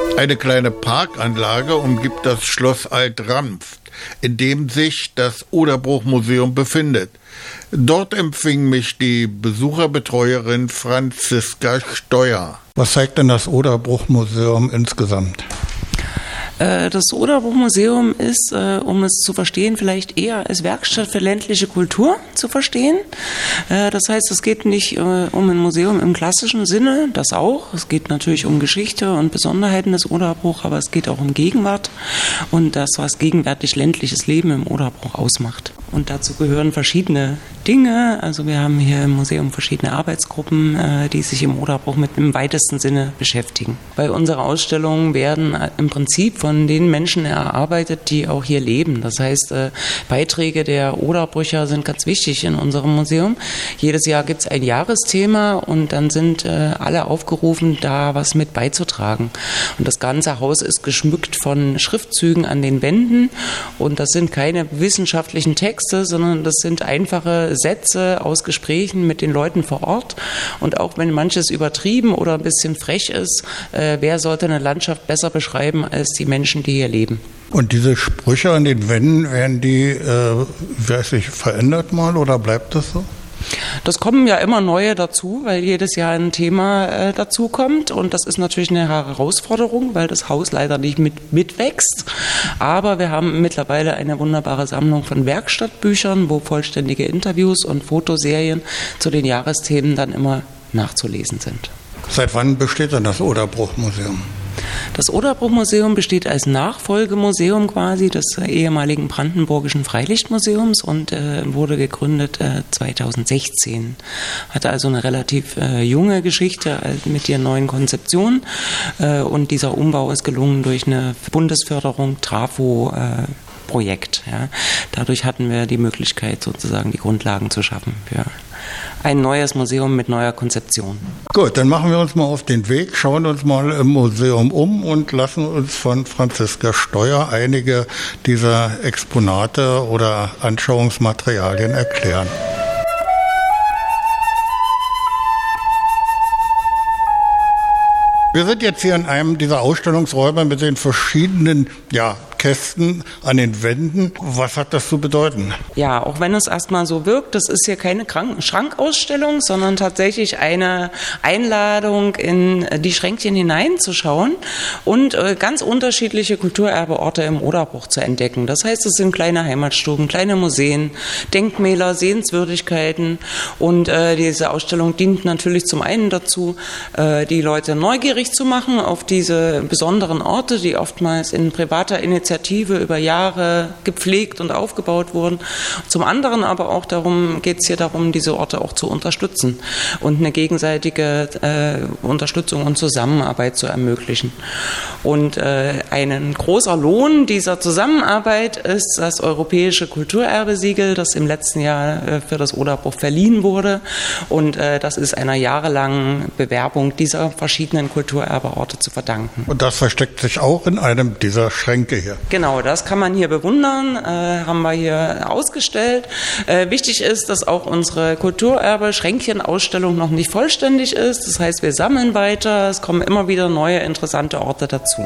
Eine kleine Parkanlage umgibt das Schloss Alt-Ranft, in dem sich das Oderbruch-Museum befindet. Dort empfing mich die Besucherbetreuerin Franziska Steuer. Was zeigt denn das Oderbruch-Museum insgesamt? Das Oderbruch-Museum ist, um es zu verstehen, vielleicht eher als Werkstatt für ländliche Kultur zu verstehen. Das heißt, es geht nicht um ein Museum im klassischen Sinne, das auch. Es geht natürlich um Geschichte und Besonderheiten des Oderbruch, aber es geht auch um Gegenwart und das, was gegenwärtig ländliches Leben im Oderbruch ausmacht. Und dazu gehören verschiedene Dinge. Also wir haben hier im Museum verschiedene Arbeitsgruppen, die sich im Oderbruch mit im weitesten Sinne beschäftigen. Weil unsere Ausstellungen werden im Prinzip von den Menschen erarbeitet, die auch hier leben. Das heißt, Beiträge der Oderbrücher sind ganz wichtig in unserem Museum. Jedes Jahr gibt es ein Jahresthema und dann sind alle aufgerufen, da was mit beizutragen. Und das ganze Haus ist geschmückt von Schriftzügen an den Wänden und das sind keine wissenschaftlichen Texte, sondern das sind einfache Sätze aus Gesprächen mit den Leuten vor Ort. Und auch wenn manches übertrieben oder ein bisschen frech ist, wer sollte eine Landschaft besser beschreiben als die Menschen, die hier leben? Und diese Sprüche an den Wänden, werden die verändert mal oder bleibt das so? Das kommen ja immer neue dazu, weil jedes Jahr ein Thema dazu kommt und das ist natürlich eine Herausforderung, weil das Haus leider nicht mitwächst, aber wir haben mittlerweile eine wunderbare Sammlung von Werkstattbüchern, wo vollständige Interviews und Fotoserien zu den Jahresthemen dann immer nachzulesen sind. Seit wann besteht denn das Oderbruch-Museum? Das Oderbruch-Museum besteht als Nachfolgemuseum quasi des ehemaligen Brandenburgischen Freilichtmuseums und wurde gegründet 2016. Hatte also eine relativ junge Geschichte mit der neuen Konzeption und dieser Umbau ist gelungen durch eine Bundesförderung Trafo-Projekt. Ja. Dadurch hatten wir die Möglichkeit, sozusagen die Grundlagen zu schaffen für ein neues Museum mit neuer Konzeption. Gut, dann machen wir uns mal auf den Weg, schauen uns mal im Museum um und lassen uns von Franziska Steuer einige dieser Exponate oder Anschauungsmaterialien erklären. Wir sind jetzt hier in einem dieser Ausstellungsräume mit den verschiedenen Kästen an den Wänden. Was hat das zu bedeuten? Ja, auch wenn es erstmal so wirkt, das ist hier keine Schrankausstellung, sondern tatsächlich eine Einladung, in die Schränkchen hineinzuschauen und ganz unterschiedliche Kulturerbeorte im Oderbruch zu entdecken. Das heißt, es sind kleine Heimatstuben, kleine Museen, Denkmäler, Sehenswürdigkeiten und diese Ausstellung dient natürlich zum einen dazu, die Leute neugierig zu machen auf diese besonderen Orte, die oftmals in privater Initiative über Jahre gepflegt und aufgebaut wurden. Zum anderen aber auch geht es hier darum, diese Orte auch zu unterstützen und eine gegenseitige Unterstützung und Zusammenarbeit zu ermöglichen. Und ein großer Lohn dieser Zusammenarbeit ist das Europäische Kulturerbesiegel, das im letzten Jahr für das Oderbruch verliehen wurde. Und das ist einer jahrelangen Bewerbung dieser verschiedenen Kulturerbeorte zu verdanken. Und das versteckt sich auch in einem dieser Schränke hier. Genau, das kann man hier bewundern, haben wir hier ausgestellt. Wichtig ist, dass auch unsere Kulturerbe-Schränkchen-Ausstellung noch nicht vollständig ist. Das heißt, wir sammeln weiter, es kommen immer wieder neue interessante Orte dazu.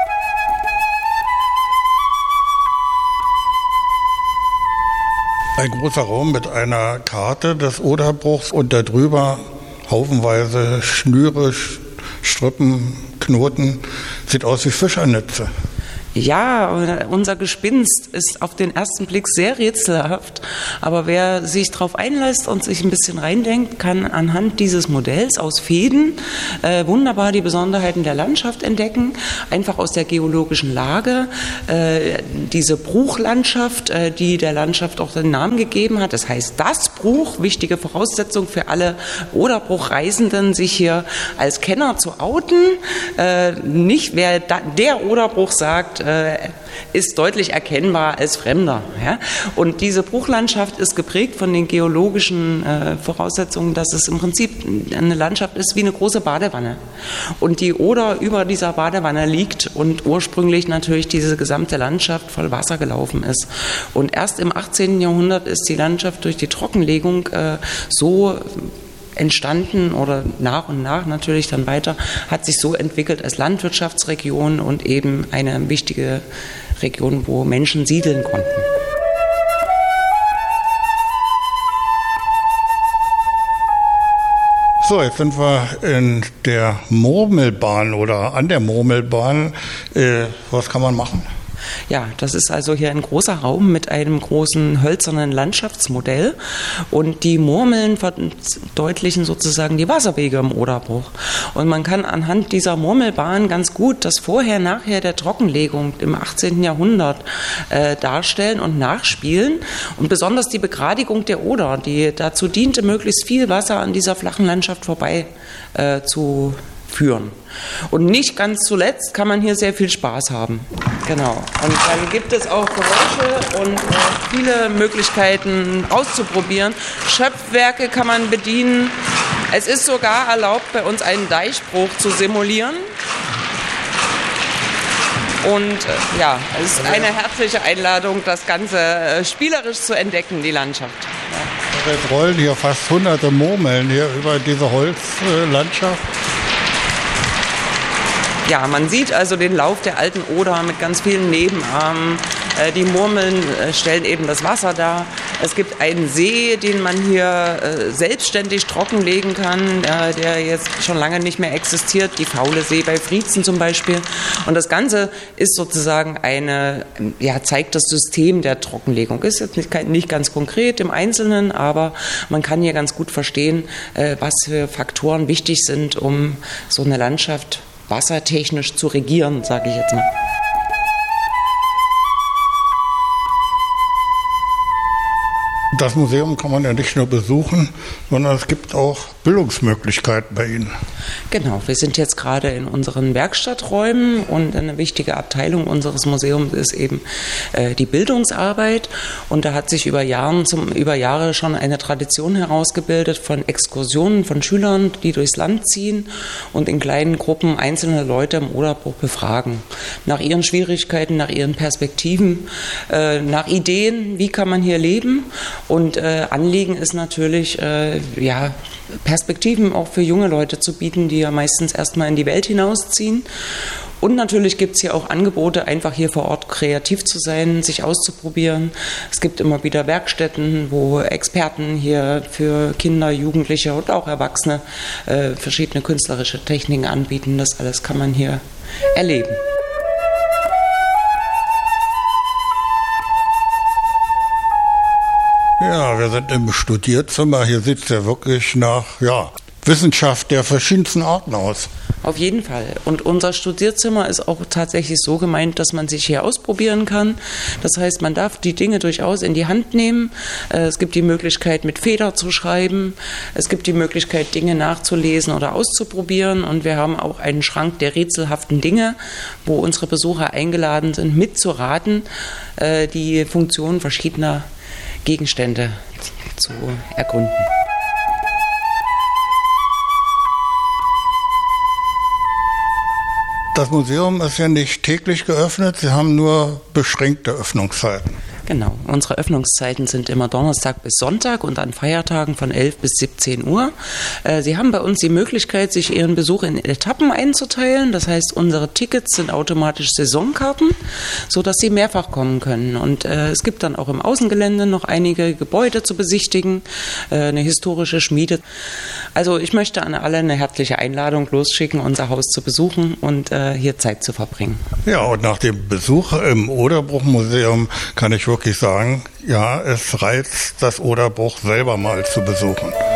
Ein großer Raum mit einer Karte des Oderbruchs und darüber haufenweise Schnüre, Strippen, Knoten. Sieht aus wie Fischernetze. Ja, unser Gespinst ist auf den ersten Blick sehr rätselhaft, aber wer sich darauf einlässt und sich ein bisschen reindenkt, kann anhand dieses Modells aus Fäden wunderbar die Besonderheiten der Landschaft entdecken, einfach aus der geologischen Lage, diese Bruchlandschaft, die der Landschaft auch den Namen gegeben hat, das heißt das Bruch, wichtige Voraussetzung für alle Oderbruchreisenden, sich hier als Kenner zu outen, nicht wer der Oderbruch sagt, ist deutlich erkennbar als Fremder. Ja? Und diese Bruchlandschaft ist geprägt von den geologischen Voraussetzungen, dass es im Prinzip eine Landschaft ist wie eine große Badewanne. Und die Oder über dieser Badewanne liegt und ursprünglich natürlich diese gesamte Landschaft voll Wasser gelaufen ist. Und erst im 18. Jahrhundert ist die Landschaft durch die Trockenlegung so entstanden oder nach und nach natürlich dann weiter, hat sich so entwickelt als Landwirtschaftsregion und eben eine wichtige Region, wo Menschen siedeln konnten. So, jetzt sind wir in der Murmelbahn oder an der Murmelbahn. Was kann man machen? Ja, das ist also hier ein großer Raum mit einem großen hölzernen Landschaftsmodell und die Murmeln verdeutlichen sozusagen die Wasserwege im Oderbruch. Und man kann anhand dieser Murmelbahn ganz gut das Vorher-Nachher der Trockenlegung im 18. Jahrhundert darstellen und nachspielen. Und besonders die Begradigung der Oder, die dazu diente, möglichst viel Wasser an dieser flachen Landschaft vorbei zu führen. Und nicht ganz zuletzt kann man hier sehr viel Spaß haben. Genau. Und dann gibt es auch Geräusche und viele Möglichkeiten auszuprobieren. Schöpfwerke kann man bedienen. Es ist sogar erlaubt, bei uns einen Deichbruch zu simulieren. Und ja, es ist eine herzliche Einladung, das Ganze spielerisch zu entdecken, die Landschaft. Ja. Jetzt rollen hier fast hunderte Murmeln hier über diese Holzlandschaft. Ja, man sieht also den Lauf der alten Oder mit ganz vielen Nebenarmen. Die Murmeln stellen eben das Wasser dar. Es gibt einen See, den man hier selbstständig trockenlegen kann, der jetzt schon lange nicht mehr existiert. Die Faule See bei Friezen zum Beispiel. Und das Ganze ist sozusagen zeigt das System der Trockenlegung. Ist jetzt nicht ganz konkret im Einzelnen, aber man kann hier ganz gut verstehen, was für Faktoren wichtig sind, um so eine Landschaft wassertechnisch zu regieren, sage ich jetzt mal. Das Museum kann man ja nicht nur besuchen, sondern es gibt auch Bildungsmöglichkeiten bei Ihnen. Genau, wir sind jetzt gerade in unseren Werkstatträumen und eine wichtige Abteilung unseres Museums ist eben die Bildungsarbeit. Und da hat sich über Jahre schon eine Tradition herausgebildet von Exkursionen von Schülern, die durchs Land ziehen und in kleinen Gruppen einzelne Leute im Oderbruch befragen. Nach ihren Schwierigkeiten, nach ihren Perspektiven, nach Ideen, wie kann man hier leben. Und Anliegen ist natürlich, Perspektiven auch für junge Leute zu bieten, die ja meistens erstmal in die Welt hinausziehen. Und natürlich gibt es hier auch Angebote, einfach hier vor Ort kreativ zu sein, sich auszuprobieren. Es gibt immer wieder Werkstätten, wo Experten hier für Kinder, Jugendliche und auch Erwachsene verschiedene künstlerische Techniken anbieten. Das alles kann man hier erleben. Ja, wir sind im Studierzimmer. Hier sieht es ja wirklich nach Wissenschaft der verschiedensten Arten aus. Auf jeden Fall. Und unser Studierzimmer ist auch tatsächlich so gemeint, dass man sich hier ausprobieren kann. Das heißt, man darf die Dinge durchaus in die Hand nehmen. Es gibt die Möglichkeit, mit Feder zu schreiben. Es gibt die Möglichkeit, Dinge nachzulesen oder auszuprobieren. Und wir haben auch einen Schrank der rätselhaften Dinge, wo unsere Besucher eingeladen sind, mitzuraten, die Funktion verschiedener Gegenstände zu ergründen. Das Museum ist ja nicht täglich geöffnet, Sie haben nur beschränkte Öffnungszeiten. Genau, unsere Öffnungszeiten sind immer Donnerstag bis Sonntag und an Feiertagen von 11 bis 17 Uhr. Sie haben bei uns die Möglichkeit, sich Ihren Besuch in Etappen einzuteilen. Das heißt, unsere Tickets sind automatisch Saisonkarten, sodass Sie mehrfach kommen können. Und es gibt dann auch im Außengelände noch einige Gebäude zu besichtigen, eine historische Schmiede. Also ich möchte an alle eine herzliche Einladung losschicken, unser Haus zu besuchen und hier Zeit zu verbringen. Ja, und nach dem Besuch im Oderbruch-Museum kann ich wirklich sagen, ja, es reizt, das Oderbruch selber mal zu besuchen.